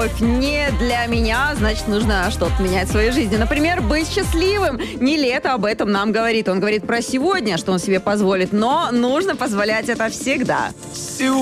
любовь не для меня, значит, нужно что-то менять в своей жизни. Например, быть счастливым. Нилетто об этом нам говорит. Он говорит про сегодня, что он себе позволит, но нужно позволять это всегда.